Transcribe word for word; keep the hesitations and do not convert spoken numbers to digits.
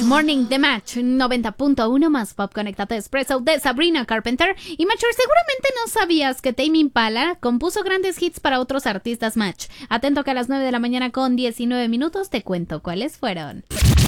Morning de Match noventa punto uno más Pop Conectate Expresso de Sabrina Carpenter. Y Matcher, seguramente no sabías que Tame Impala compuso grandes hits para otros artistas. Match, atento que a las nueve de la mañana con diecinueve minutos te cuento cuáles fueron.